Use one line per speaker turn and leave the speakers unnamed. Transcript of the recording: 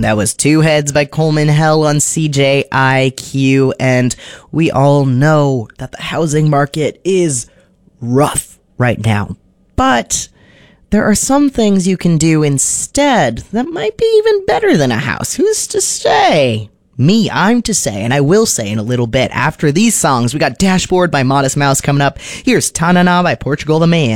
That was Two Heads by Coleman Hell on CJIQ, and we all know that the housing market is rough right now. But there are some things you can do instead that might be even better than a house. Who's to say? Me, I'm to say, and I will say in a little bit. After these songs, we got Dashboard by Modest Mouse coming up. Here's Tanana by Portugal the Man.